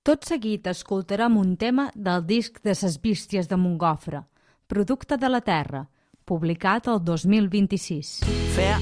Tot seguit escoltarem un tema del disc de Ses Bísties de Montgofre, Producte de la Terra, publicat el 2026. Feia